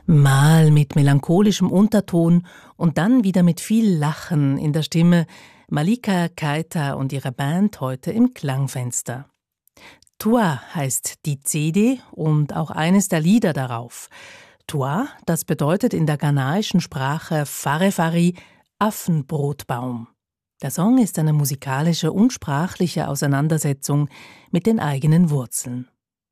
Mal mit melancholischem Unterton und dann wieder mit viel Lachen in der Stimme. Malika Keita und ihre Band heute im Klangfenster. Toi heißt die CD und auch eines der Lieder darauf. Toi, das bedeutet in der ghanaischen Sprache Farefari, Affenbrotbaum. Der Song ist eine musikalische und sprachliche Auseinandersetzung mit den eigenen Wurzeln.